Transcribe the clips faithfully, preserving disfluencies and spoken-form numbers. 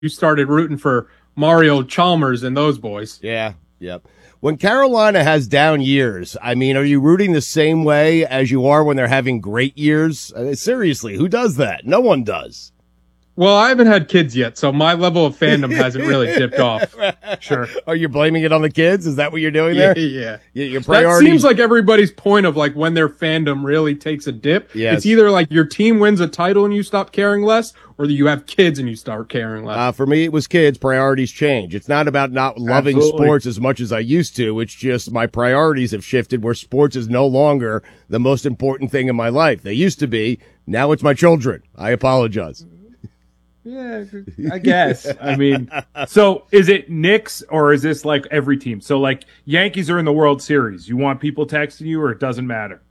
you started rooting for Mario Chalmers and those boys. Yeah, yep. When Carolina has down years, I mean, are you rooting the same way as you are when they're having great years? Uh, seriously, who does that? No one does. Well, I haven't had kids yet, so my level of fandom hasn't really dipped off. Sure. Are you blaming it on the kids? Is that what you're doing there? Yeah, yeah. Your priorities... That seems like everybody's point of like when their fandom really takes a dip. Yes. It's either like your team wins a title and you stop caring less, or you have kids and you start caring less. Uh, for me, it was kids. Priorities change. It's not about not loving Absolutely. sports as much as I used to. It's just my priorities have shifted where sports is no longer the most important thing in my life. They used to be. Now it's my children. I apologize. Yeah, I guess. I mean, so is it Knicks or is this like every team? So like Yankees are in the World Series. You want people texting you or it doesn't matter?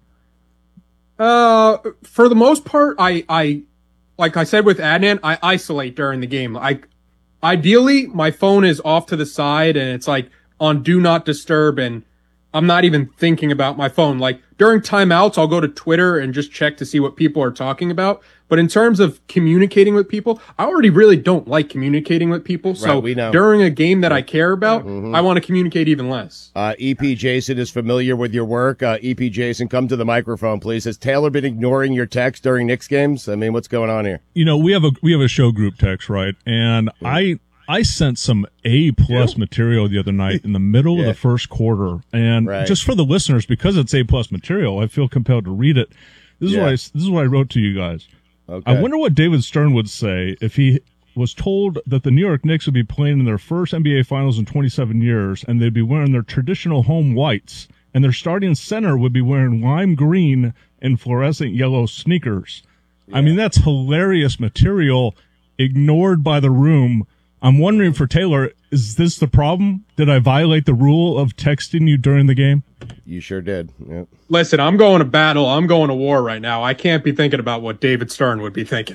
Uh, for the most part, I, I, like I said with Adnan, I isolate during the game. I, ideally, my phone is off to the side and it's like on do not disturb and I'm not even thinking about my phone. Like during timeouts, I'll go to Twitter and just check to see what people are talking about. But in terms of communicating with people, I already really don't like communicating with people. So right, we know. During a game that I care about, mm-hmm. I want to communicate even less. Uh, E P Jason is familiar with your work. Uh, E P Jason, come to the microphone, please. Has Taylor been ignoring your text during Knicks games? I mean, what's going on here? You know, we have a we have a show group text, right? And yeah. I I sent some A plus material the other night in the middle yeah. of the first quarter, and right. just for the listeners, because it's A plus material, I feel compelled to read it. This is yeah. what I, this is what I wrote to you guys. Okay. I wonder what David Stern would say if he was told that the New York Knicks would be playing in their first N B A Finals in twenty-seven years, and they'd be wearing their traditional home whites, and their starting center would be wearing lime green and fluorescent yellow sneakers. Yeah. I mean, that's hilarious material ignored by the room. I'm wondering for Taylor, is this the problem? Did I violate the rule of texting you during the game? You sure did. Yep. Listen, I'm going to battle. I'm going to war right now. I can't be thinking about what David Stern would be thinking.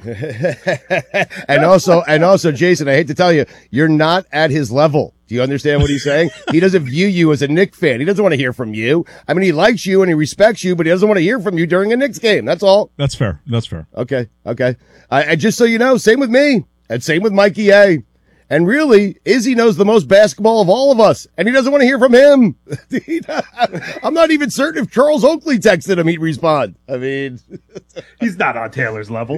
and also, and also, Jason, I hate to tell you, you're not at his level. Do you understand what he's saying? He doesn't view you as a Knicks fan. He doesn't want to hear from you. I mean, he likes you and he respects you, but he doesn't want to hear from you during a Knicks game. That's all. That's fair. That's fair. Okay. Okay. Uh, and just so you know, same with me and same with Mikey A. And really, Izzy knows the most basketball of all of us, and he doesn't want to hear from him. I'm not even certain if Charles Oakley texted him, he'd respond. I mean, he's not on Taylor's level.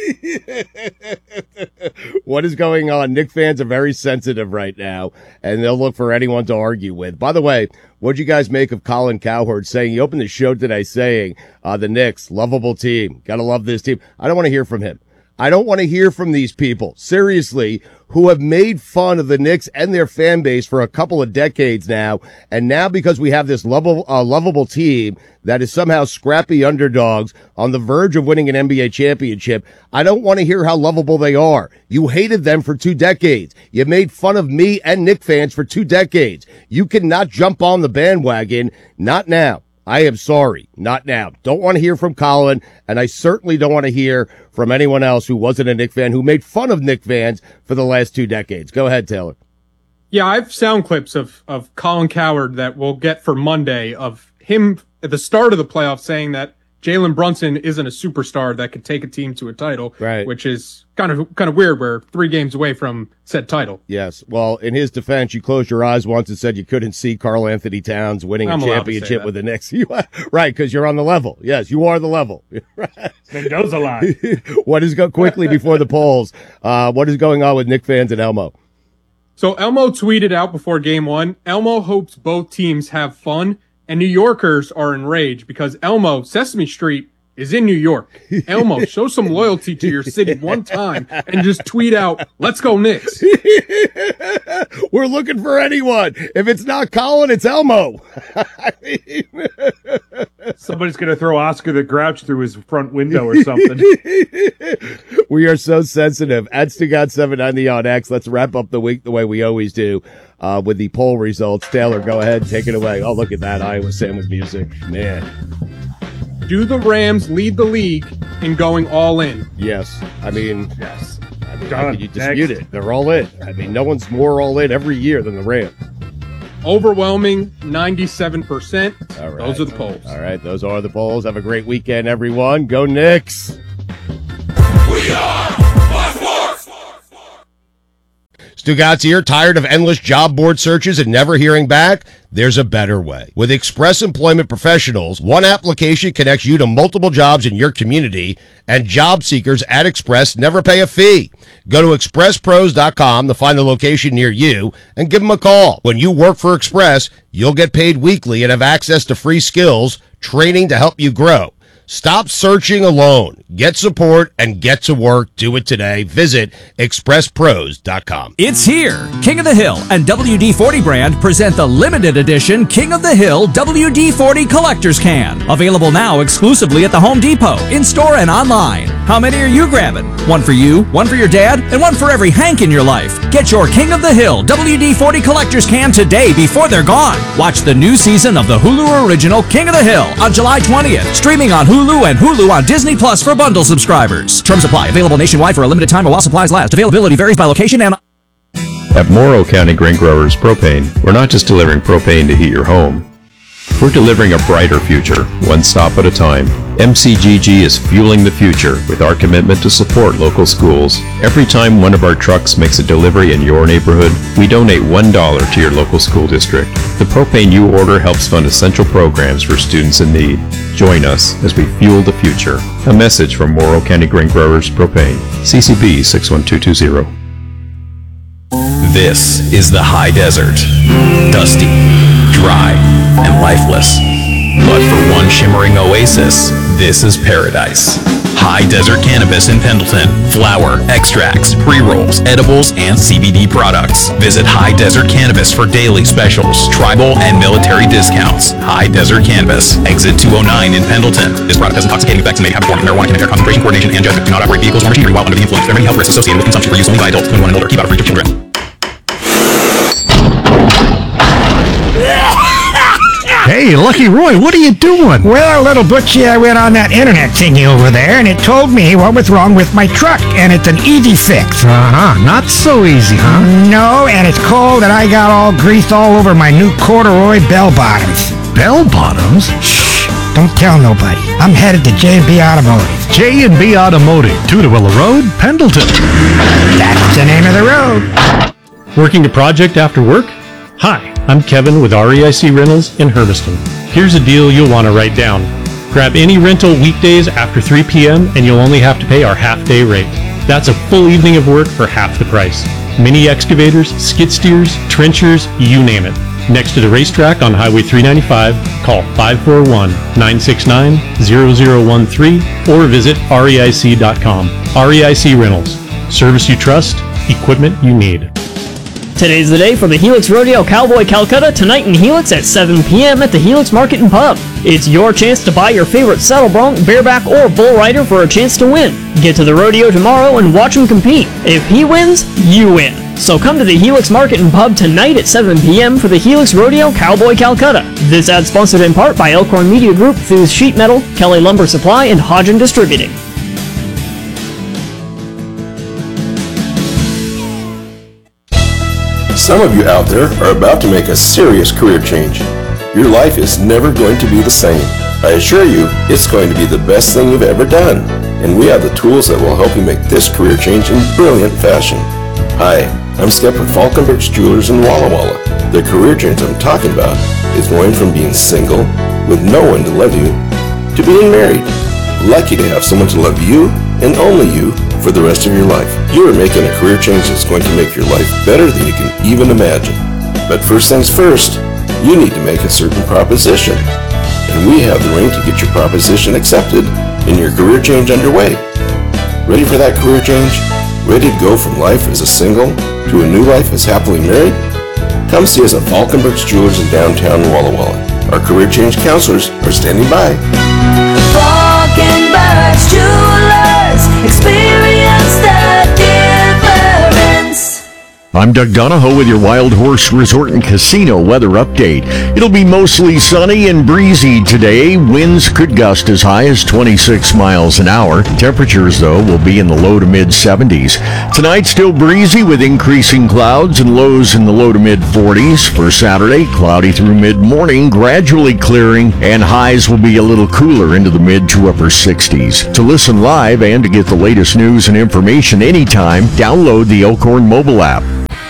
What is going on? Knicks fans are very sensitive right now, and they'll look for anyone to argue with. By the way, what'd you guys make of Colin Cowherd saying, he opened the show today saying, uh, the Knicks, lovable team, gotta love this team. I don't want to hear from him. I don't want to hear from these people, seriously, who have made fun of the Knicks and their fan base for a couple of decades now. And now because we have this lovable, uh, lovable team that is somehow scrappy underdogs on the verge of winning an N B A championship, I don't want to hear how lovable they are. You hated them for two decades. You made fun of me and Knicks fans for two decades. You cannot jump on the bandwagon. Not now. I am sorry. Not now. Don't want to hear from Colin, and I certainly don't want to hear from anyone else who wasn't a Knicks fan who made fun of Knicks fans for the last two decades. Go ahead, Taylor. Yeah, I have sound clips of, of Colin Cowherd that we'll get for Monday of him at the start of the playoffs saying that Jalen Brunson isn't a superstar that could take a team to a title, right? Which is kind of kind of weird. We're three games away from said title. Yes. Well, in his defense, you closed your eyes once and said you couldn't see Karl Anthony Towns winning I'm a championship with the Knicks. You, right, because you're on the level. Yes, you are the level. Mendoza line. What is go quickly before the polls? Uh, what is going on with Knicks fans and Elmo? So Elmo tweeted out before game one, Elmo hopes both teams have fun. And New Yorkers are enraged because Elmo, Sesame Street, is in New York. Elmo, show some loyalty to your city one time and just tweet out, let's go Knicks. We're looking for anyone. If it's not Colin, it's Elmo. I mean... Somebody's going to throw Oscar the Grouch through his front window or something. We are so sensitive. At Stugat seven ninety on X. Let's wrap up the week the way we always do. Uh, with the poll results. Taylor, go ahead, take it away. Oh, look at that Iowa sandwich music. Man. Do the Rams lead the league in going all in? Yes. I mean, yes. I mean, how could you dispute Next. it? They're all in. I mean, no one's more all in every year than the Rams. Overwhelming ninety-seven percent. All right. Those are the polls. All right, those are the polls. Have a great weekend, everyone. Go Knicks. We are Stugatz here, tired of endless job board searches and never hearing back? There's a better way. With Express Employment Professionals, one application connects you to multiple jobs in your community, and job seekers at Express never pay a fee. Go to express pros dot com to find the location near you and give them a call. When you work for Express, you'll get paid weekly and have access to free skills, training to help you grow. Stop searching alone. Get support and get to work. Do it today. Visit express pros dot com. It's here. King of the Hill and W D forty brand present the limited edition King of the Hill W D forty Collector's Can. Available now exclusively at the Home Depot, in-store and online. How many are you grabbing? One for you, one for your dad, and one for every Hank in your life. Get your King of the Hill W D forty Collector's Can today before they're gone. Watch the new season of the Hulu original King of the Hill on July twentieth. Streaming on Hulu Hulu and Hulu on Disney Plus for bundle subscribers. Terms apply. Available nationwide for a limited time while supplies last. Availability varies by location and... At Morrow County Grain Growers Propane, we're not just delivering propane to heat your home. We're delivering a brighter future, one stop at a time. M C G G is fueling the future with our commitment to support local schools. Every time one of our trucks makes a delivery in your neighborhood, we donate one dollar to your local school district. The propane you order helps fund essential programs for students in need. Join us as we fuel the future. A message from Morrow County Grain Growers Propane. C C B six one two two zero. This is the high desert. Dusty, dry, and lifeless. But for one shimmering oasis, this is paradise. High Desert Cannabis in Pendleton. Flower, extracts, pre-rolls, edibles, and C B D products. Visit High Desert Cannabis for daily specials, tribal, and military discounts. High Desert Cannabis. Exit two oh nine in Pendleton. This product has intoxicating effects and may have a form of marijuana, can impair concentration, coordination, and judgment. Do not operate vehicles or machinery while under the influence. There are many health risks associated with consumption for use only by adults twenty-one and older. Keep out of reach of children. Hey, Lucky Roy, what are you doing? Well, little Butchie, I went on that internet thingy over there, and it told me what was wrong with my truck, and it's an easy fix. Uh-huh, not so easy, huh? No, and it's cold, and I got all grease all over my new corduroy bell bottoms. Bell bottoms? Shh, don't tell nobody. I'm headed to J and B Automotive. J and B Automotive, Tudawilla Road, Pendleton. That's the name of the road. Working a project after work? Hi, I'm Kevin with R E I C Rentals in Hermiston. Here's a deal you'll want to write down. Grab any rental weekdays after three p.m. and you'll only have to pay our half-day rate. That's a full evening of work for half the price. Mini excavators, skid steers, trenchers, you name it. Next to the racetrack on Highway three ninety-five, call five four one, nine six nine, zero zero one three or visit R E I C dot com. R E I C Rentals. Service you trust, equipment you need. Today's the day for the Helix Rodeo Cowboy Calcutta, tonight in Helix at seven p.m. at the Helix Market and Pub. It's your chance to buy your favorite saddle bronc, bareback, or bull rider for a chance to win. Get to the rodeo tomorrow and watch him compete. If he wins, you win. So come to the Helix Market and Pub tonight at seven p.m. for the Helix Rodeo Cowboy Calcutta. This ad sponsored in part by Elkhorn Media Group, Thews Sheet Metal, Kelly Lumber Supply, and Hodgen Distributing. Some of you out there are about to make a serious career change. Your life is never going to be the same. I assure you, it's going to be the best thing you've ever done. And we have the tools that will help you make this career change in brilliant fashion. Hi, I'm Skip with Falkenbergs Jewelers in Walla Walla. The career change I'm talking about is going from being single, with no one to love you, to being married. Lucky to have someone to love you, and only you, for the rest of your life. You are making a career change that's going to make your life better than you can even imagine. But first things first, you need to make a certain proposition. And we have the ring to get your proposition accepted and your career change underway. Ready for that career change? Ready to go from life as a single to a new life as happily married? Come see us at Falkenbergs Jewelers in downtown Walla Walla. Our career change counselors are standing by. Falkenbergs Jewelers, experience the difference. I'm Doug Donahoe with your Wild Horse Resort and Casino weather update. It'll be mostly sunny and breezy today. Winds could gust as high as twenty-six miles an hour. Temperatures, though, will be in the low to mid seventies. Tonight, still breezy with increasing clouds and lows in the low to mid forties. For Saturday, cloudy through mid-morning, gradually clearing, and highs will be a little cooler into the mid to upper sixties. To listen live and to get the latest news and information anytime, download the Elkhorn mobile app.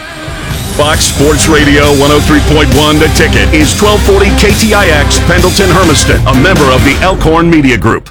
Fox Sports Radio one oh three point one The Ticket is twelve forty K T I X Pendleton Hermiston, a member of the Elkhorn Media Group.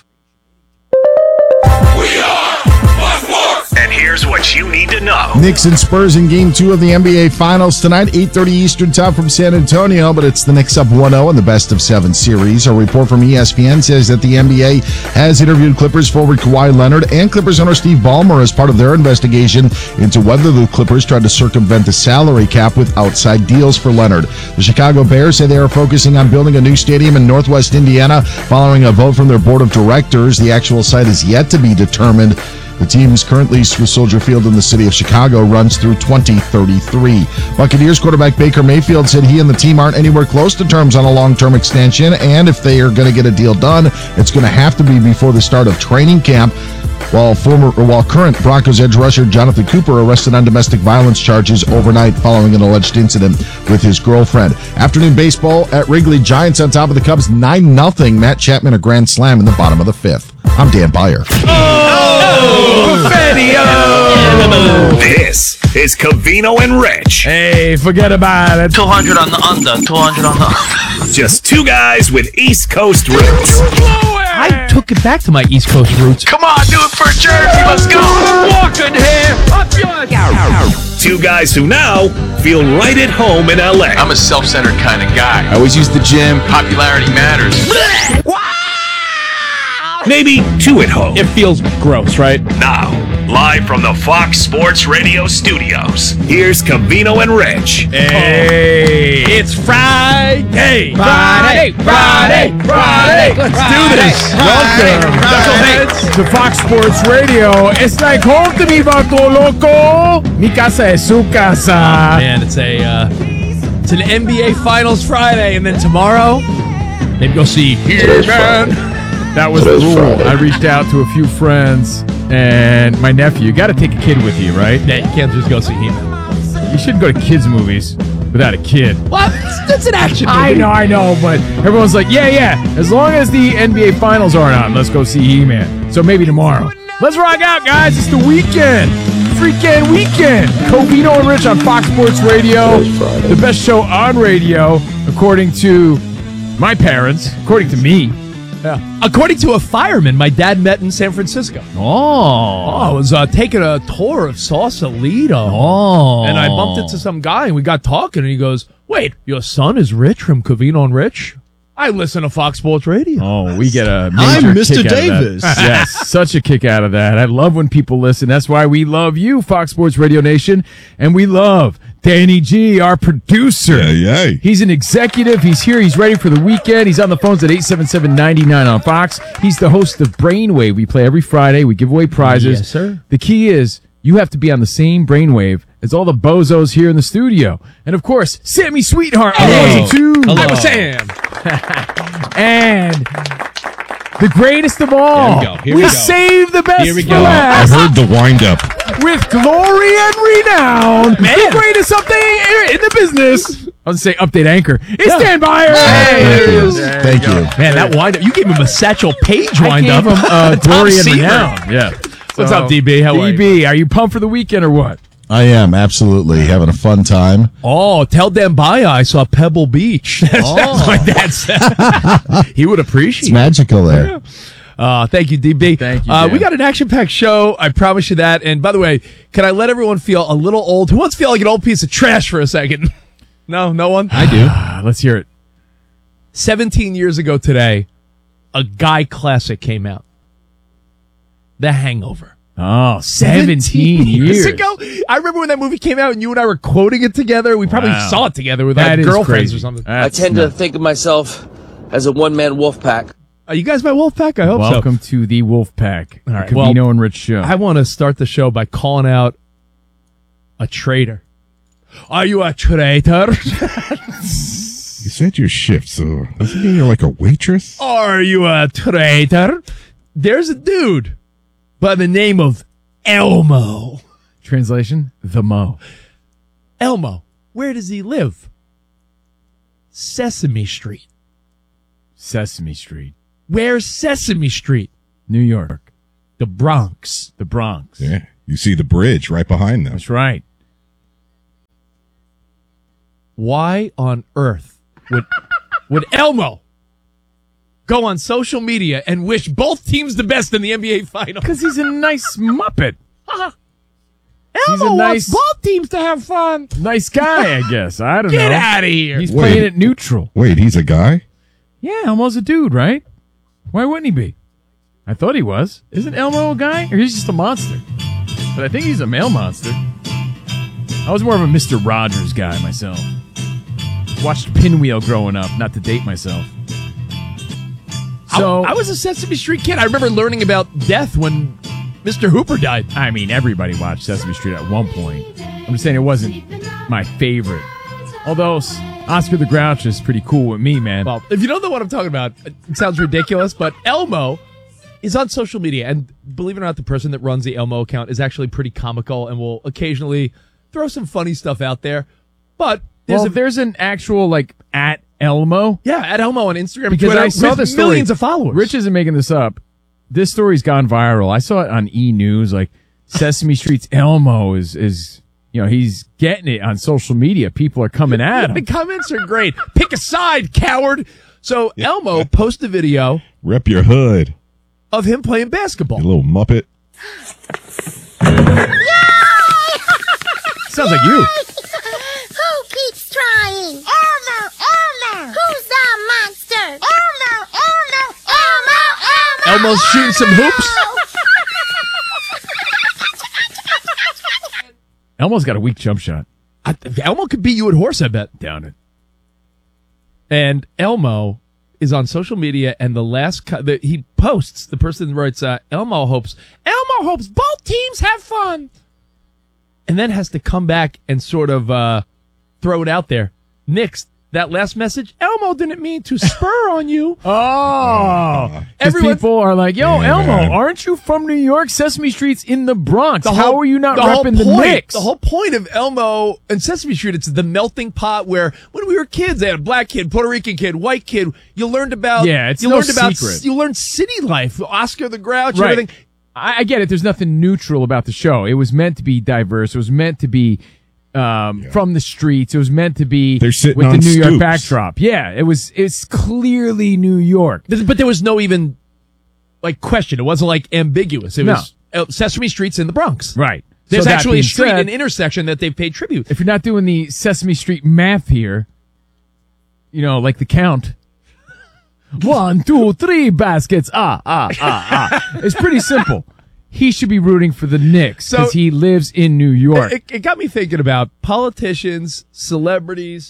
We are Fox Sports. And here's what you need to know. Knicks and Spurs in Game two of the N B A Finals tonight, eight thirty Eastern Time from San Antonio, but it's the Knicks up one oh in the best of seven series. A report from E S P N says that the N B A has interviewed Clippers forward Kawhi Leonard and Clippers owner Steve Ballmer as part of their investigation into whether the Clippers tried to circumvent the salary cap with outside deals for Leonard. The Chicago Bears say they are focusing on building a new stadium in Northwest Indiana following a vote from their board of directors. The actual site is yet to be determined. The team's current lease with Soldier Field in the city of Chicago runs through twenty thirty-three. Buccaneers quarterback Baker Mayfield said he and the team aren't anywhere close to terms on a long-term extension, and if they are going to get a deal done, it's going to have to be before the start of training camp. While former, while current Broncos edge rusher Jonathan Cooper arrested on domestic violence charges overnight following an alleged incident with his girlfriend. Afternoon baseball at Wrigley. Giants on top of the Cubs nine nothing. Matt Chapman a grand slam in the bottom of the fifth. I'm Dan Byer. Oh, oh This is Covino and Rich. Hey, forget about it. two hundred on the under, two hundred on the under. Just two guys with East Coast roots. I took it back to my East Coast roots. Come on, do it for Jersey. Let's go. Walking here. Up yours. Two guys who now feel right at home in L A. I'm a self-centered kind of guy. I always use the gym. Popularity matters. Maybe two at home. It feels gross, right? Now, live from the Fox Sports Radio studios, here's Covino and Rich. Hey, it's Friday. Friday, Friday, Friday. Let's do this. Welcome to Fox Sports Radio. It's like home to me, Vato Loco. Mi casa es su casa. Man, it's a uh, it's an N B A Finals Friday, and then tomorrow, maybe go see He-Man. That was the rule. I reached out to a few friends and my nephew. You got to take a kid with you, right? Yeah, you can't just go see He-Man. You shouldn't go to kids' movies without a kid. What? That's an action movie. I know, I know, but everyone's like, yeah, yeah. As long as the N B A Finals aren't on, let's go see He-Man. So maybe tomorrow. Let's rock out, guys. It's the weekend. Freaking weekend. Covino and Rich on Fox Sports Radio. The best show on radio, according to my parents, according to me. Yeah. According to a fireman my dad met in San Francisco. Oh. Oh, I was uh, taking a tour of Sausalito. Oh. And I bumped into some guy, and we got talking, and he goes, wait, your son is Rich from Covino and Rich? I listen to Fox Sports Radio. Oh, we get a major I'm Mister kick Davis. Out of that. Yes, such a kick out of that. I love when people listen. That's why we love you, Fox Sports Radio Nation, and we love Danny G, our producer. Yeah, yeah. He's an executive. He's here. He's ready for the weekend. He's on the phones at eight seven seven, nine nine on Fox. He's the host of Brainwave. We play every Friday. We give away prizes. Yes, sir. The key is you have to be on the same brainwave as all the bozos here in the studio. And, of course, Sammy Sweetheart. Hello. Two. Hello. I'm Sam. And the greatest of all. Here we go. Here we we go. save the best Here we for go. last. I heard the wind up. With glory and renown, the greatest update in the business. I was going to say update anchor. It's yeah. Dan Byer. Hey, there he is. There Thank you. you. Man, that wind up. You gave him a Satchel Paige wind up. I gave him uh, glory and renown. Yeah. So, what's up, D B? How are you? D B, are you pumped for the weekend or what? I am, absolutely. Having a fun time. Oh, tell Dan Baya I saw Pebble Beach. That's, oh. that's my dad said. He would appreciate it. It's magical there. Yeah. Uh, thank you, D B. Thank you, uh, Dan. We got an action-packed show. I promise you that. And by the way, can I let everyone feel a little old? Who wants to feel like an old piece of trash for a second? No, no one? I do. Let's hear it. seventeen years ago today, a Guy classic came out. The Hangover. Oh, seventeen years ago. I remember when that movie came out and you and I were quoting it together. We probably wow. saw it together with our girlfriends or something. That's I tend nuts. to think of myself as a one-man wolf pack. Are you guys my wolf pack? I hope Welcome so. Welcome to the Wolf Pack, All right, the Covino well, and Rich show. I want to start the show by calling out a traitor. Are you a traitor? You said your shift, so doesn't mean you're like a waitress? Are you a traitor? There's a dude by the name of Elmo. Translation, the Mo. Elmo. Where does he live? Sesame Street. Sesame Street. Where's Sesame Street? New York. The Bronx. The Bronx. Yeah. You see the bridge right behind them. That's right. why on earth would would Elmo go on social media and wish both teams the best in the N B A Finals? Because he's a nice Muppet. Elmo He's a nice, wants both teams to have fun. nice guy, I guess. I don't Get know. out of here. He's Wait. playing it neutral. Wait, he's a guy? Yeah, Elmo's a dude, right? Why wouldn't he be? I thought he was. Isn't Elmo a guy? Or he's just a monster? But I think he's a male monster. I was more of a Mister Rogers guy myself. Watched Pinwheel growing up, not to date myself. So I, I was a Sesame Street kid. I remember learning about death when Mister Hooper died. I mean, everybody watched Sesame Street at one point. I'm just saying it wasn't my favorite. Although S- Oscar the Grouch is pretty cool with me, man. Well, if you don't know what I'm talking about, it sounds ridiculous, but Elmo is on social media, and believe it or not, the person that runs the Elmo account is actually pretty comical and will occasionally throw some funny stuff out there. But there's well, a, there's an actual, like, at Elmo. yeah, at Elmo on Instagram, Because Twitter, I saw with the story. millions of followers. Rich isn't making this up. This story's gone viral. I saw it on E! News. Like, Sesame Street's Elmo is, is, you know, he's getting it on social media. People are coming at The him. comments are great. Pick a side, coward. So Elmo posted a video Rep your hood, of him playing basketball. you little Muppet. Sounds like you. Who keeps trying? Elmo, Elmo. Who's the monster? Elmo, Elmo, Elmo, Elmo. Elmo's shooting some hoops. Elmo's got a weak jump shot. I, Elmo could beat you at horse, I bet. Down it. And Elmo is on social media, and the last co- the, he posts, the person writes, uh, Elmo hopes, Elmo hopes both teams have fun. And then has to come back and sort of uh, throw it out there. Nix, that last message, Elmo didn't mean to spur on you. Oh, because Everyone- people are like, "Yo, Yeah, Elmo, man. aren't you from New York? Sesame Street's in the Bronx. The How whole- are you not the whole repping the point- Knicks?" The whole point of Elmo and Sesame Street, it's the melting pot where when we were kids, they had a black kid, Puerto Rican kid, white kid. You learned about Yeah, it's you no learned about secret. you learned city life, Oscar the Grouch, Right. everything. I, I get it. There's nothing neutral about the show. It was meant to be diverse. It was meant to be um, from the streets. It was meant to be They're sitting with the on New York stoops. backdrop. Yeah, it was. It's clearly New York. But there was no even like question. It wasn't like ambiguous. It No. was uh, Sesame Street's in the Bronx. Right. There's So that actually a being street, said, an intersection that they've paid tribute. if you're not doing the Sesame Street math here, you know, like the count. One, two, three baskets. Ah, ah, ah, ah. It's pretty simple. He should be rooting for the Knicks because So- he lives in New York. It, it got me thinking about politicians, celebrities.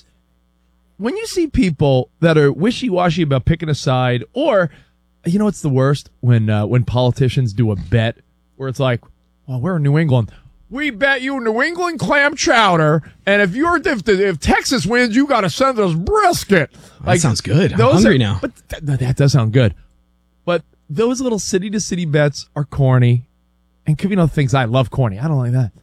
When you see people that are wishy-washy about picking a side, or you know what's the worst? When uh, when politicians do a bet where it's like, well, we're in New England. We bet you New England clam chowder, and if you're if, the, if Texas wins, you got to send us brisket. That sounds good. I'm those hungry are- now. But th- that does sound good. But those little city-to-city bets are corny, and you know things I love corny. I don't like that.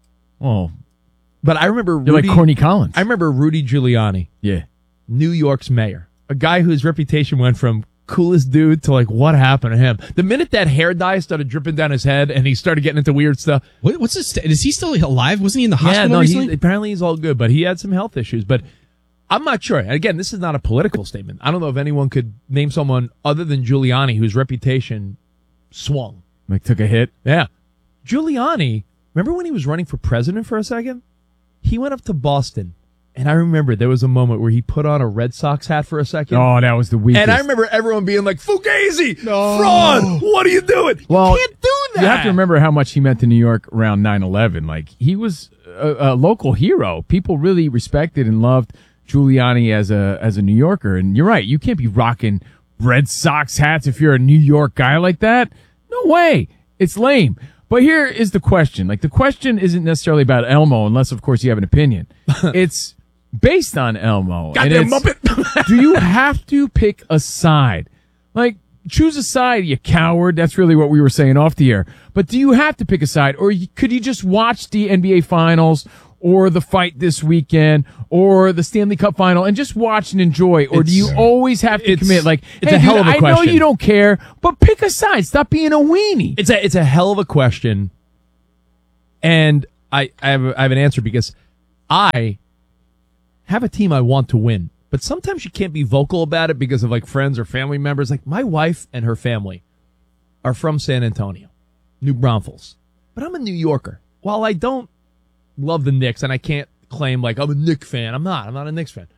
Oh, But I remember you're Rudy, like Corny Collins. I remember Rudy Giuliani, yeah. New York's mayor, a guy whose reputation went from coolest dude to like what happened to him. The minute that hair dye started dripping down his head and he started getting into weird stuff. What, what's his? St- is he still alive? Wasn't he in the Yeah, hospital no, recently? he, apparently he's all good, but he had some health issues. But I'm not sure. And again, this is not a political statement. I don't know if anyone could name someone other than Giuliani whose reputation swung. Like took a hit. Yeah. Giuliani, remember when he was running for president for a second? He went up to Boston, and I remember there was a moment where he put on a Red Sox hat for a second. Oh, that was the weakest. And I remember everyone being like, Fugazi, fraud, what are you doing? Well, you can't do that. You have to remember how much he meant to New York around nine eleven. Like, he was a, a local hero. People really respected and loved Giuliani as a as a New Yorker. And you're right, you can't be rocking Red Sox hats if you're a New York guy like that. No way. It's lame. But here is the question. Like, the question isn't necessarily about Elmo, unless, of course, you have an opinion. It's based on Elmo. Goddamn and it's, Muppet. do you have to pick a side? Like, choose a side, you coward. That's really what we were saying off the air. But do you have to pick a side? Or y- could you just watch the N B A Finals or the fight this weekend or the Stanley Cup Final and just watch and enjoy? Or do you It's- always have to it's- commit? Like, it's hey, a hell dude, of a I know question. you don't care, but pick a side. Stop being a weenie. It's a it's a hell of a question, and I I have, a, I have an answer because I have a team I want to win, but sometimes you can't be vocal about it because of like friends or family members. Like my wife and her family are from San Antonio, New Braunfels, but I'm a New Yorker. While I don't love the Knicks and I can't claim like I'm a Knicks fan, I'm not. I'm not a Knicks fan.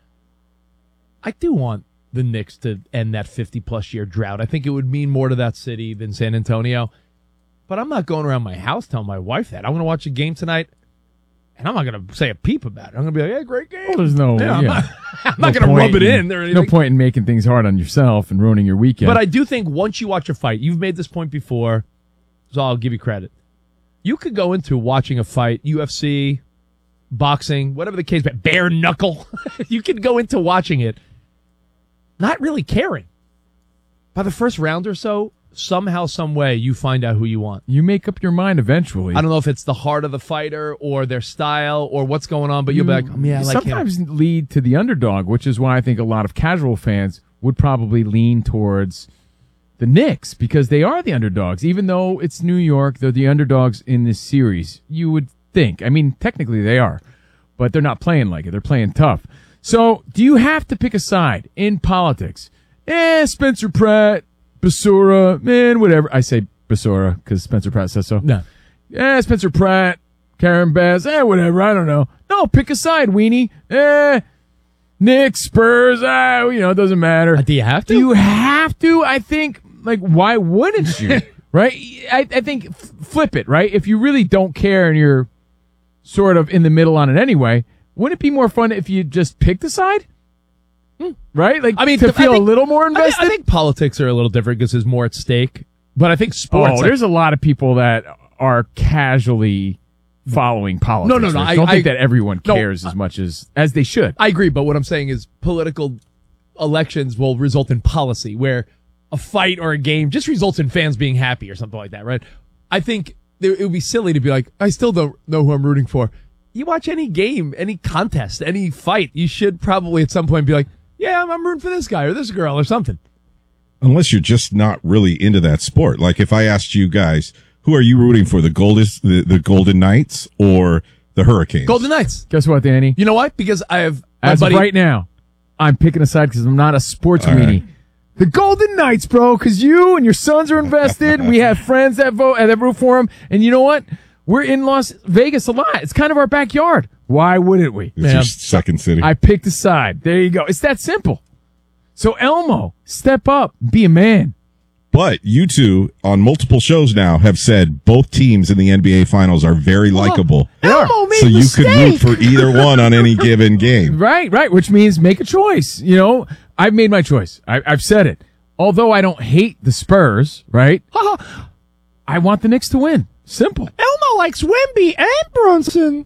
I do want the Knicks to end that fifty plus year drought. I think it would mean more to that city than San Antonio. But I'm not going around my house telling my wife that. I'm going to watch a game tonight, and I'm not going to say a peep about it. I'm going to be like, "Hey, great game." Well, there's no, yeah, I'm yeah. not, I'm No not going to rub point it in. Or No anything. point in making things hard on yourself and ruining your weekend. But I do think once you watch a fight, you've made this point before, so I'll give you credit. You could go into watching a fight, U F C, boxing, whatever the case, but bare knuckle. You could go into watching it not really caring. By the first round or so, somehow, some way, you find out who you want. You make up your mind eventually. I don't know if it's the heart of the fighter or their style or what's going on, but you'll be like, oh, yeah, I like him. sometimes lead to the underdog, which is why I think a lot of casual fans would probably lean towards the Knicks because they are the underdogs. Even though it's New York, they're the underdogs in this series. You would think. I mean, technically they are, but they're not playing like it. They're playing tough. So do you have to pick a side in politics? Eh, Spencer Pratt, Basura, man, whatever. I say Basura because Spencer Pratt says so. No. Eh, Spencer Pratt, Karen Bass, eh, whatever. I don't know. No, pick a side, weenie. Eh, Knicks, Spurs, ah, you know, it doesn't matter. Do you have to? Do you have to? I think, like, why wouldn't you? Right? I, I think f- flip it, right? If you really don't care and you're sort of in the middle on it anyway, wouldn't it be more fun if you just picked a side? Right? Like, I mean, to I feel think- a little more I think- invested? I think politics are a little different because there's more at stake. But I think sports. Oh, like- there's a lot of people that are casually following politics. No, no, no, I I- don't think I- that everyone no, cares as much as as they should. I agree, but what I'm saying is political elections will result in policy where a fight or a game just results in fans being happy or something like that, right? I think there, it would be silly to be like, I still don't know who I'm rooting for. You watch any game, any contest, any fight, you should probably at some point be like, yeah, I'm, I'm rooting for this guy or this girl or something. Unless you're just not really into that sport. Like if I asked you guys, who are you rooting for, the Golden, the, the Golden Knights or the Hurricanes? Golden Knights. Guess what, Danny? You know what? Because I have my As buddy, of right now, I'm picking a side because I'm not a sports All right. weenie. The Golden Knights, bro, because you and your sons are invested. We have friends that vote and that root for them. And you know what? We're in Las Vegas a lot. It's kind of our backyard. Why wouldn't we? It's your second city. I picked a side. There you go. It's that simple. So Elmo, step up, be a man. But you two on multiple shows now have said both teams in the N B A Finals are very likable. Elmo made so a you could root mistake. for either one on any given game. Right, right, which means make a choice. You know, I've made my choice. I, I've said it. Although I don't hate the Spurs, right? I want the Knicks to win. Simple. Elmo likes Wemby and Brunson.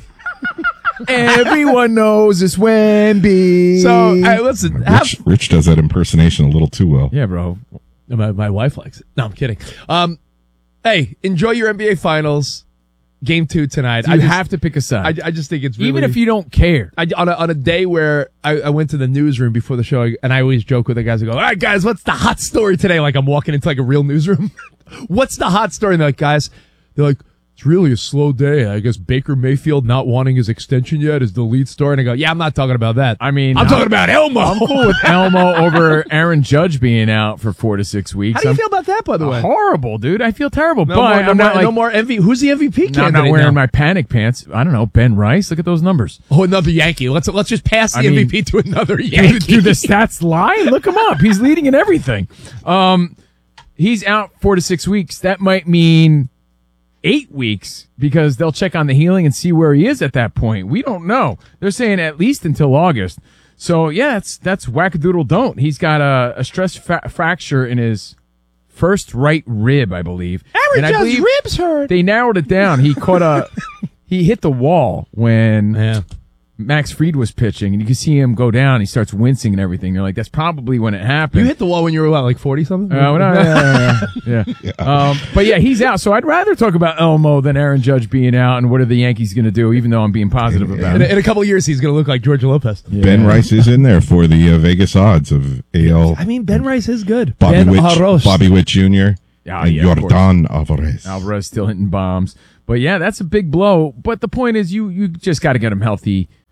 Everyone knows it's Wemby. So, hey, listen. Have, Rich, Rich does that impersonation a little too well. yeah, bro. my, my wife likes it. No, I'm kidding. Um, hey, enjoy your N B A Finals. Game two tonight. You I just, have to pick a side. I, I just think it's really, Even if you don't care. I, on, a, on a day where I, I went to the newsroom before the show, and I always joke with the guys. I go, all right, guys, what's the hot story today? Like I'm walking into like a real newsroom. What's the hot story? And they're like, guys, they're like, it's really a slow day. I guess Baker Mayfield not wanting his extension yet is the lead story. And I go, yeah, I'm not talking about that. I mean, I'm talking about Elmo. I'm cool with Elmo over Aaron Judge being out for four to six weeks. How do you I'm feel about that, by the way? horrible, dude. I feel terrible. No but more, no I'm more, not like, no more M V P. Who's the M V P no, candidate I'm not wearing now? my panic pants. I don't know. Ben Rice. Look at those numbers. Oh, another Yankee. Let's let's just pass the I mean, M V P to another Yankee. Do the stats lie? Look him up. He's leading in everything. Um, he's out four to six weeks. That might mean eight weeks because they'll check on the healing and see where he is at that point. We don't know. They're saying at least until August. So yeah, that's that's wackadoodle don't. He's got a, a stress fa- fracture in his first right rib, I believe. Aaron And I Judge's believe ribs hurt. They narrowed it down. He caught a he hit the wall when Yeah. Max Fried was pitching, and you can see him go down. He starts wincing and everything. They're like, that's probably when it happened. You hit the wall when you were what, like forty something? Uh, well, no, yeah, yeah, yeah. yeah. Um, but yeah, he's out. So I'd rather talk about Elmo than Aaron Judge being out and what are the Yankees going to do, even though I'm being positive about In, it. in a couple of years, he's going to look like George Lopez. Yeah. Ben Rice is in there for the uh, Vegas odds of A L. I mean, Ben Rice is good. Bobby Ben Witt, Arroz. Bobby Witt Junior Yeah, and yeah, of course. Yordan Alvarez. Alvarez still hitting bombs. But yeah, that's a big blow. But the point is, you you just got to get him healthy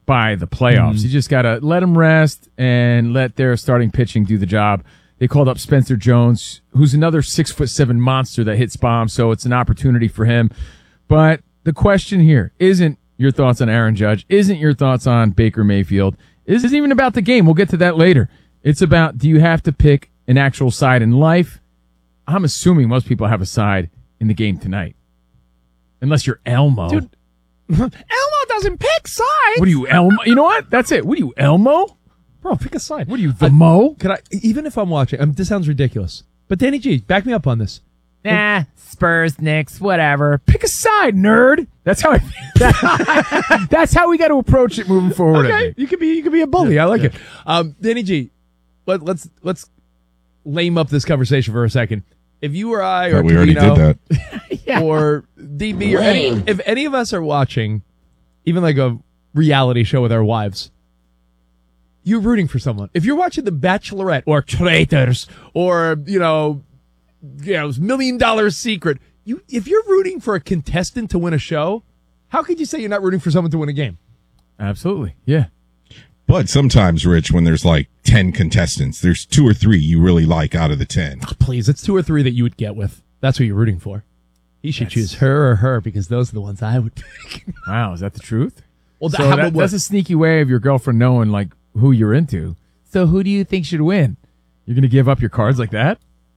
by the playoffs. Mhm. You just got to let them rest and let their starting pitching do the job. They called up Spencer Jones, who's another six foot seven monster that hits bombs, so it's an opportunity for him. But the question here isn't your thoughts on Aaron Judge, isn't your thoughts on Baker Mayfield, isn't even about the game. We'll get to that later. It's about, do you have to pick an actual side in life? I'm assuming most people have a side in the game tonight. Unless you're Elmo. Dude, Elmo doesn't pick sides. What are you, Elmo? You know what? That's it. What are you, Elmo? Bro, pick a side. What are you, the Mo? Can I, even if I'm watching, um, this sounds ridiculous, but Danny G, back me up on this. Nah, Spurs, Knicks, whatever. Pick a side, nerd. That's how I, that's how we got to approach it moving forward. I Okay, think. you could be you could be a bully. I like it. Um, Danny G, let, let's let's lame up this conversation for a second. If you or I, or Thought we already Trevino, did that. or D B, or any, if any of us are watching, even like a reality show with our wives, you're rooting for someone. If you're watching The Bachelorette or Traitors or you know, you know, Million Dollar Secret, you if you're rooting for a contestant to win a show, how could you say you're not rooting for someone to win a game? Absolutely, yeah. But sometimes, Rich, when there's like ten contestants, there's two or three you really like out of the ten. Oh, please, it's two or three that you would get with. That's who you're rooting for. You should choose her or her because those are the ones I would pick. Wow, is that the truth? Well, so how that, about what? that's a sneaky way of your girlfriend knowing like who you're into. So who do you think should win? You're going to give up your cards like that?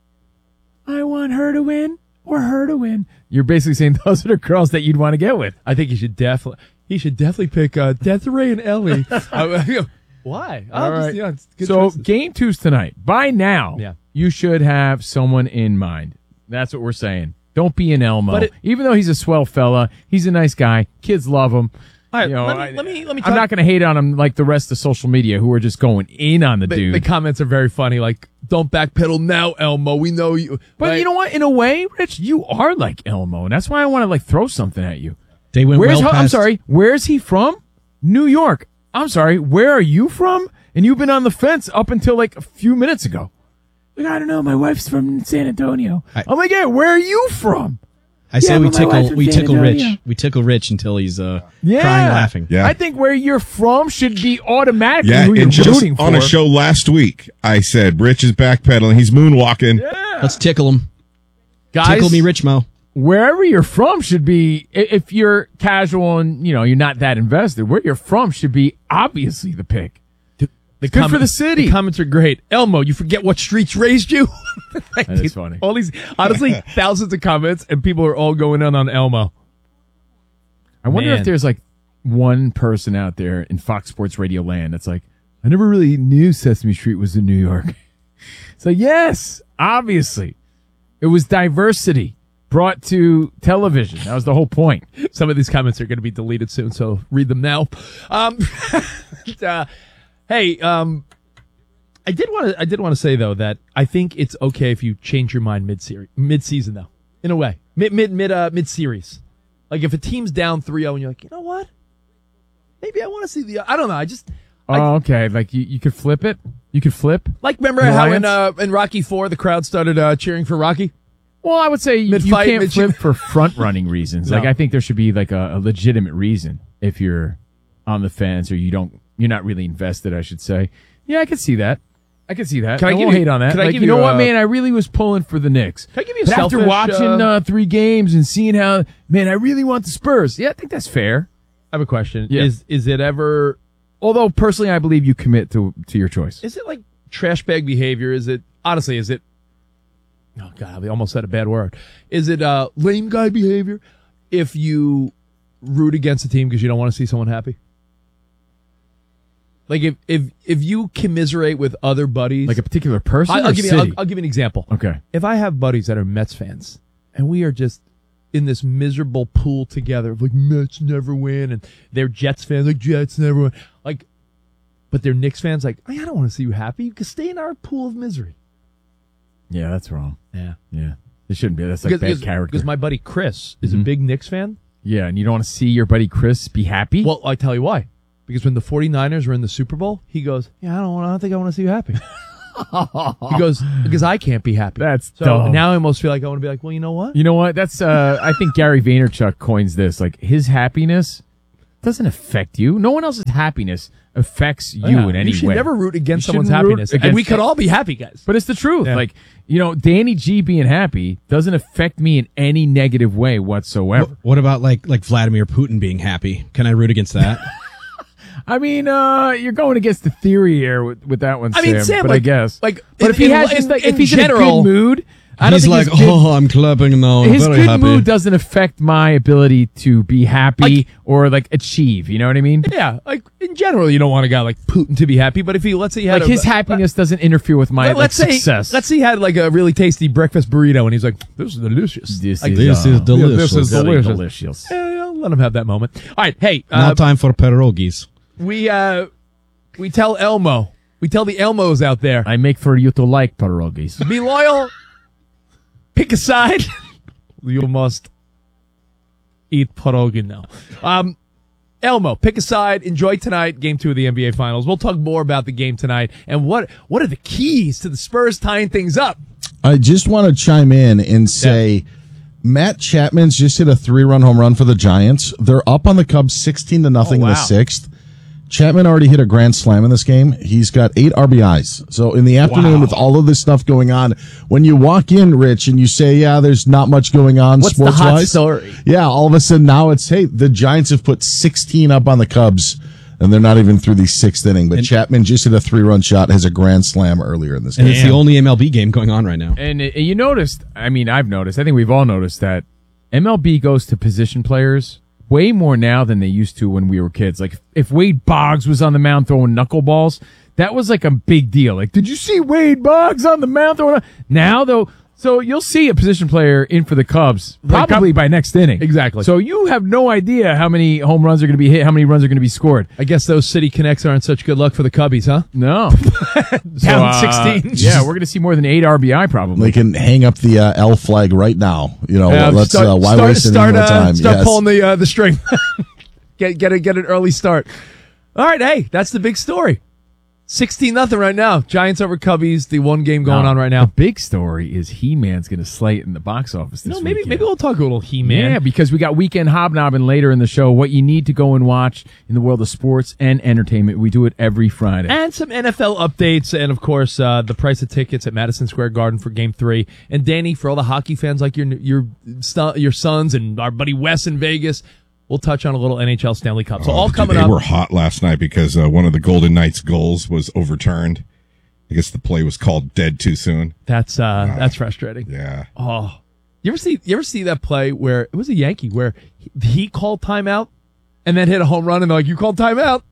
I want her to win or her to win. You're basically saying those are the girls that you'd want to get with. I think you should definitely. He should definitely pick uh, Desiree and Ellie. I- Why? All I'll right. just, yeah, it's good so choices. game two's tonight. By now, Yeah. you should have someone in mind. That's what we're saying. Don't be an Elmo. But it- Even though he's a swell fella, he's a nice guy. Kids love him. All right, You know, let, me, I- let me let me. I'm talk- not going to hate on him like the rest of social media who are just going in on the, The, dude. the comments are very funny. Like, don't backpedal now, Elmo. We know you. but Like, you know what? In a way, Rich, you are like Elmo, and that's why I want to like throw something at you. They went Where's well I'm past- sorry. Where's he from? New York. I'm sorry. Where are you from? And you've been on the fence up until like a few minutes ago. Like, I don't know. My wife's from San Antonio. I- I'm like, yeah, where are you from? I say Yeah, we but my wife's tickle from we San tickle Rich. Antonio. We tickle Rich until he's uh, Yeah. crying laughing. Yeah. I think where you're from should be automatically Yeah, who you're and just rooting for. on a show last week, I said Rich is backpedaling. He's moonwalking. Let's tickle him. guys, Tickle me, Rich Mo. Wherever you're from should be, i- if you're casual and, you know, you're not that invested, where you're from should be obviously the pick. The Good for comment- the city. The comments are great. Elmo, you forget what streets raised you? Like, That is funny. All these, honestly, thousands of comments, and people are all going in on Elmo. I wonder Man. if there's like one person out there in Fox Sports Radio land that's like, I never really knew Sesame Street was in New York. So yes, obviously, it was diversity brought to television. That was the whole point. Some of these comments are going to be deleted soon, so read them now. Um, uh, hey, um, I did want to. I did want to say though that I think it's okay if you change your mind mid series, mid season though, in a way, mid mid mid uh, mid series. Like if a team's down three oh and you're like, you know what? Maybe I want to see the. I don't know. I just Oh, okay. Like you, you could flip it. You could flip. like remember The how in Lions? uh, in Rocky four the crowd started uh, cheering for Rocky. Well, I would say you, you Mid-fight, can't mid- flip for front running reasons. Like No. I think there should be like a, a legitimate reason if you're on the fence or you don't, you're not really invested. I should say. Yeah, I could see that. I can see that. Can I I, give won't you- hate on that. can I Like, give you know you what, a- man? I really was pulling for the Knicks. Can I give you a But after selfish, watching uh, uh, three games and seeing how, man, I really want the Spurs. Yeah, I think that's fair. I have a question. Yeah. Is is it ever? Although personally, I believe you commit to to your choice. Is it like trash bag behavior? Is it honestly? Is it? Oh God, I almost said a bad word. Is it uh, lame guy behavior if you root against a team because you don't want to see someone happy? Like if if if you commiserate with other buddies, Like a particular person I, or I'll give you. city? I'll, I'll give you an example. Okay. If I have buddies that are Mets fans and we are just in this miserable pool together of like Mets never win and they're Jets fans like Jets never win, like, but they're Knicks fans like I don't want to see you happy. You can stay in our pool of misery. Yeah, that's wrong. Yeah. Yeah. It shouldn't be. That's like because, bad because, character. because my buddy Chris is Mhm. a big Knicks fan. Yeah, and you don't want to see your buddy Chris be happy? Well, I tell you why. Because when the 49ers were in the Super Bowl, he goes, "Yeah, I don't want. I don't think I want to see you happy." He goes, "Because I can't be happy." That's so dumb. now I almost feel like I want to be like, "Well, you know what? You know what? That's uh I think Gary Vaynerchuk coins this. Like his happiness doesn't affect you. No one else's happiness affects you Yeah, in any you should way. never root against You someone's shouldn't root happiness. And against- we could all be happy, guys. But it's the truth. Yeah. Like, you know, Danny G being happy doesn't affect me in any negative way whatsoever. What about like like Vladimir Putin being happy? Can I root against that? I mean, uh, you're going against the theory here with, with that one, I Sam. mean, Sam, but like- I guess, like, but in- if he in- has, in- just like, in if he's general- in a good mood, I don't He's think like, his good, oh, I'm clapping now. I'm his very good happy. mood doesn't affect my ability to be happy or like achieve. You know what I mean? Yeah, like in general, you don't want a guy like Putin to be happy. But if he, let's say, he had Like a, his happiness doesn't interfere with my Let- like, let's say, success. let's say he had like a really tasty breakfast burrito, and he's like, "This is delicious. This Like, is, This uh, is delicious. This is very delicious. delicious. Yeah, I'll let him have that moment. All right, hey, Now uh, time for pierogies. we uh, we tell Elmo, we tell the Elmos out there, I make for you to like pierogies. be loyal, pick a side. You must eat pierogi now. Um, Elmo, pick a side. Enjoy tonight, game two of the N B A Finals. We'll talk more about the game tonight and what what are the keys to the Spurs tying things up. I just want to chime in and say Matt Chapman's just hit a three-run home run for the Giants. They're up on the Cubs sixteen to nothing Oh, in the wow. sixth. Chapman already hit a grand slam in this game. He's got eight R B Is. So in the afternoon, Wow. with all of this stuff going on, when you walk in, Rich, and you say, yeah, there's not much going on What's the hot sports-wise. story? Yeah, all of a sudden now it's, hey, the Giants have put sixteen up on the Cubs, and they're not even through the sixth inning. But Chapman just hit a three-run shot, has a grand slam earlier in this And game. it's the only M L B game going on right now. And uh, you noticed, I mean, I've noticed, I think we've all noticed that M L B goes to position players way more now than they used to when we were kids. Like, if Wade Boggs was on the mound throwing knuckleballs, that was like a big deal. Like, did you see Wade Boggs on the mound throwing? Now, though, so you'll see a position player in for the Cubs probably by next inning. Exactly. So you have no idea how many home runs are going to be hit, how many runs are going to be scored. I guess those city connects aren't such good luck for the Cubbies, huh? No. Down uh, sixteen. Yeah, we're going to see more than eight R B I probably. They can hang up the uh, L flag right now. You know, Yeah, let's start- uh, why start, waste any start, more uh, time? Start Yes. pulling the uh, the string. get get a, get an early start. All right, hey, that's the big story. Sixteen nothing right now. Giants over Cubbies. The one game going Now, on right now. The big story is He-Man's going to slay it in the box office this No, maybe weekend. maybe we'll talk a little He-Man. Yeah, because we got Weekend Hobnobbing later in the show. What you need to go and watch in the world of sports and entertainment. We do it every Friday. And some N F L updates, and of course, uh, the price of tickets at Madison Square Garden for Game Three. And Danny, for all the hockey fans like your your stu- your sons and our buddy Wes in Vegas, we'll touch on a little N H L Stanley Cup. So Oh, all dude, coming they up. were hot last night because uh, one of the Golden Knights' goals was overturned. I guess the play was called dead too soon. That's uh, that's frustrating. Yeah. Oh, you ever see you ever see that play where it was a Yankee where he, he called timeout and then hit a home run and they're like, you called timeout?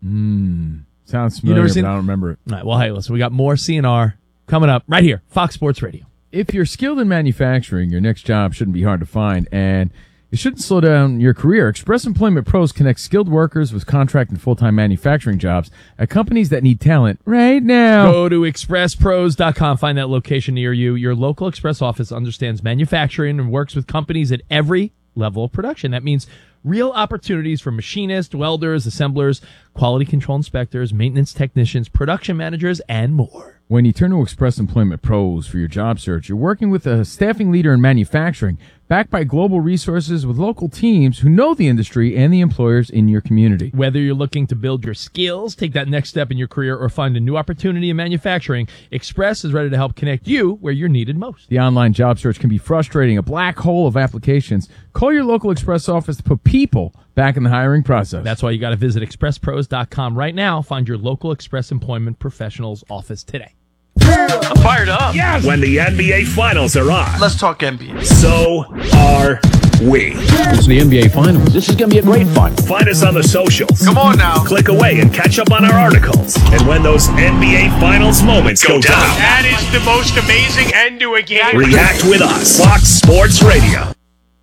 Mm, sounds You familiar, never but seen- I don't remember it. All right, well, hey, listen, we got more C N R coming up right here, Fox Sports Radio. If you're skilled in manufacturing, your next job shouldn't be hard to find, and it shouldn't slow down your career. Express Employment Pros connect skilled workers with contract and full-time manufacturing jobs at companies that need talent right now. Go to express pros dot com. Find that location near you. Your local Express office understands manufacturing and works with companies at every level of production. That means real opportunities for machinists, welders, assemblers, quality control inspectors, maintenance technicians, production managers, and more. When you turn to Express Employment Pros for your job search, you're working with a staffing leader in manufacturing, backed by global resources with local teams who know the industry and the employers in your community. Whether you're looking to build your skills, take that next step in your career, or find a new opportunity in manufacturing, Express is ready to help connect you where you're needed most. The online job search can be frustrating, a black hole of applications. Call your local Express office to put people back in the hiring process. That's why you got to visit express pros dot com right now. Find your local Express Employment Professionals office today. I'm fired up. Yes! When the N B A Finals are on. Let's talk N B A. So are we. It's the N B A Finals. This is going to be a great fun. Find us on the socials. Come on now. Click away and catch up on our articles. And when those N B A Finals moments go, down, That is the most amazing end to a game. react with us. Fox Sports Radio.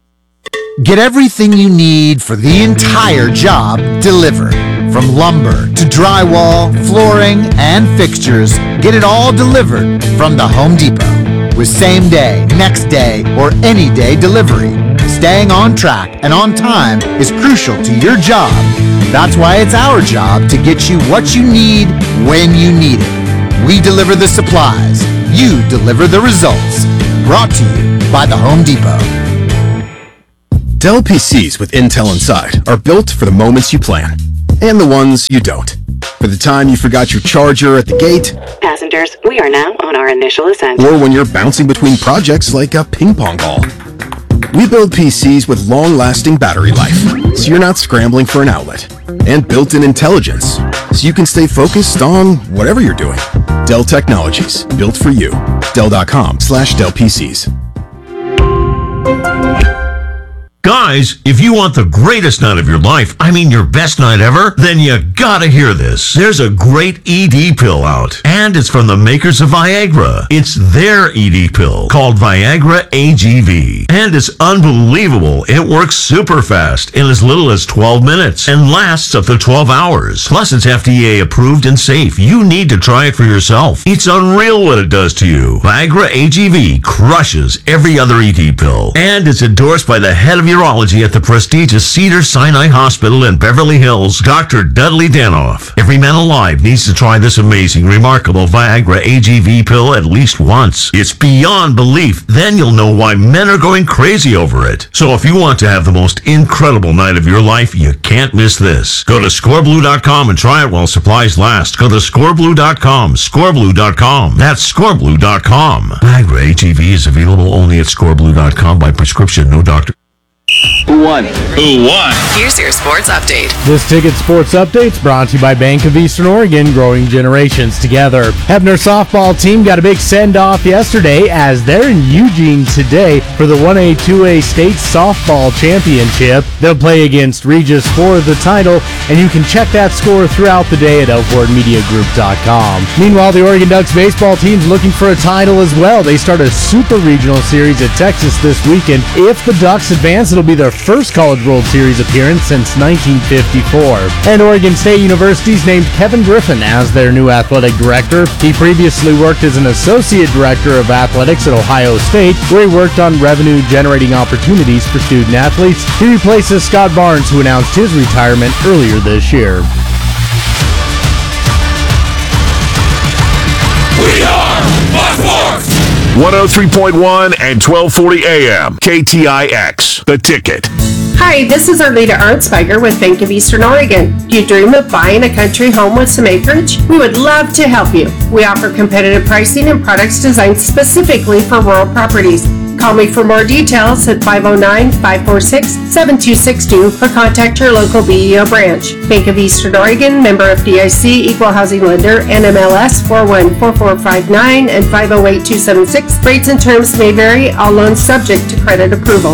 Get everything you need for the entire job delivered. From lumber to drywall, flooring, and fixtures, get it all delivered from the Home Depot. With same day, next day, or any day delivery, staying on track and on time is crucial to your job. That's why it's our job to get you what you need when you need it. We deliver the supplies. You deliver the results. Brought to you by the Home Depot. Dell P Cs with Intel inside are built for the moments you plan, and the ones you don't. For the time you forgot your charger at the gate, Passengers, we are now on our initial ascent. or when you're bouncing between projects like a ping pong ball. We build P Cs with long-lasting battery life, so you're not scrambling for an outlet. And built-in intelligence, so you can stay focused on whatever you're doing. Dell Technologies, built for you. Dell.com slash Dell PCs. Guys, if you want the greatest night of your life, I mean your best night ever, then you gotta hear this. There's a great E D pill out, and it's from the makers of Viagra. It's their E D pill, called Viagra A G V. And it's unbelievable. It works super fast in as little as twelve minutes and lasts up to twelve hours. Plus, it's F D A approved and safe. You need to try it for yourself. It's unreal what it does to you. Viagra A G V crushes every other E D pill, and it's endorsed by the head of your urology at the prestigious Cedars-Sinai Hospital in Beverly Hills, Doctor Dudley Danoff. Every man alive needs to try this amazing, remarkable Viagra A G V pill at least once. It's beyond belief. Then you'll know why men are going crazy over it. So if you want to have the most incredible night of your life, you can't miss this. Go to score blue dot com and try it while supplies last. Go to score blue dot com, score blue dot com. That's score blue dot com. Viagra A G V is available only at score blue dot com by prescription. No doctor. Who won? Who won? Here's your sports update. This Ticket Sports Update's brought to you by Bank of Eastern Oregon, growing generations together. Hebner softball team got a big send-off yesterday as they're in Eugene today for the one A two A State Softball Championship. They'll play against Regis for the title, and you can check that score throughout the day at elkhorn media group dot com. Meanwhile, the Oregon Ducks baseball team's looking for a title as well. They start a Super Regional Series at Texas this weekend. If the Ducks advance, it'll be their first College World Series appearance since nineteen fifty-four. And Oregon State University's named Kevin Griffin as their new athletic director. He previously worked as an associate director of athletics at Ohio State, where he worked on revenue-generating opportunities for student athletes. He replaces Scott Barnes, who announced his retirement earlier this year. We are Fox Sports! one oh three point one and twelve forty A M. K T I X, The Ticket. Hi, this is Arleta Arnsberger with Bank of Eastern Oregon. Do you dream of buying a country home with some acreage? We would love to help you. We offer competitive pricing and products designed specifically for rural properties. Call me for more details at five oh nine, five four six, seven two six two or contact your local B E O branch. Bank of Eastern Oregon, member F D I C, equal housing lender, N M L S four one four four five nine and five oh eight two seven six. Rates and terms may vary, all loans subject to credit approval.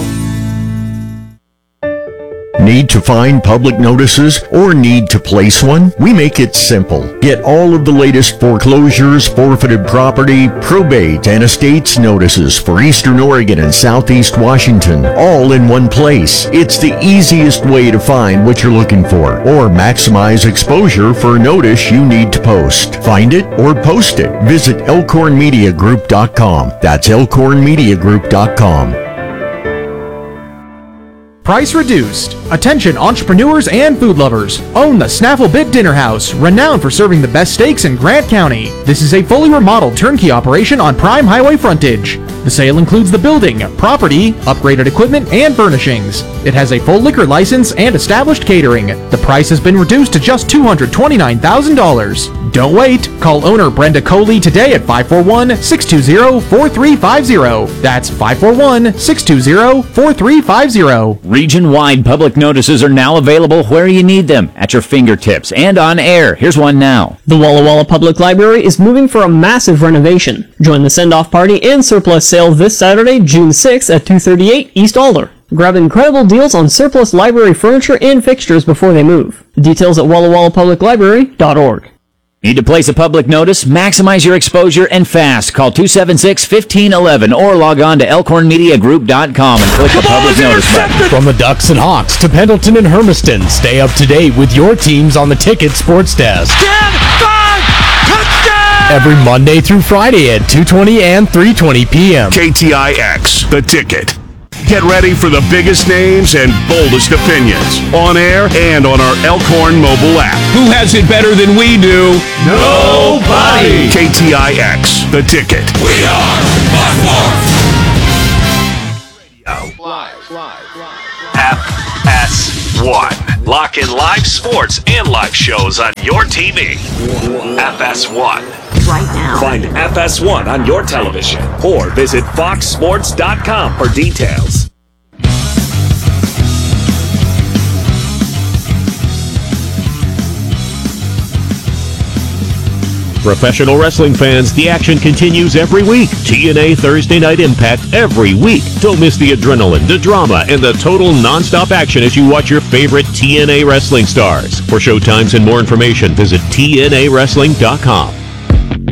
Need to find public notices or need to place one? We make it simple. Get all of the latest foreclosures, forfeited property, probate, and estates notices for Eastern Oregon and Southeast Washington, all in one place. It's the easiest way to find what you're looking for or maximize exposure for a notice you need to post. Find it or post it. Visit elkhorn media group dot com. That's elkhorn media group dot com. Price reduced. Attention entrepreneurs and food lovers. Own the Snaffle Bit Dinner House, renowned for serving the best steaks in Grant County. This is a fully remodeled turnkey operation on prime highway frontage. The sale includes the building, property, upgraded equipment, and furnishings. It has a full liquor license and established catering. The price has been reduced to just two hundred twenty-nine thousand dollars. Don't wait. Call owner Brenda Coley today at five four one, six two zero, four three five zero. That's five four one, six two zero, four three five zero. Region-wide public notices are now available where you need them, at your fingertips and on air. Here's one now. The Walla Walla Public Library is moving for a massive renovation. Join the send-off party and surplus sale this Saturday, June sixth at two thirty-eight East Alder. Grab incredible deals on surplus library furniture and fixtures before they move. Details at walla walla public library dot org. Need to place a public notice? Maximize your exposure and fast. Call two seven six, one five one one or log on to elkhorn media group dot com and click the public notice button. From the Ducks and Hawks to Pendleton and Hermiston, stay up to date with your teams on the Ticket Sports Desk. ten, five, touchdown! Every Monday through Friday at two twenty and three twenty p.m. K T I X, The Ticket. Get ready for the biggest names and boldest opinions on air and on our Elkhorn mobile app. Who has it better than we do? Nobody! K T I X, The Ticket. We are Fox Sports! Live, live, live. one. Lock in live sports and live shows on your T V. F S one. Right now. Find F S one on your television or visit fox sports dot com for details. Professional wrestling fans, the action continues every week. T N A Thursday Night Impact every week. Don't miss the adrenaline, the drama, and the total nonstop action as you watch your favorite T N A wrestling stars. For showtimes and more information, visit T N A wrestling dot com.